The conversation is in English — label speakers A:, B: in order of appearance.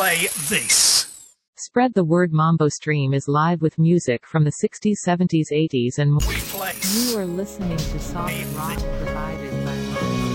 A: play this.
B: Spread the Word Mambo Stream is live with music from the 60s, 70s, 80s and more.
A: We place.
B: You are listening to soft rock provided by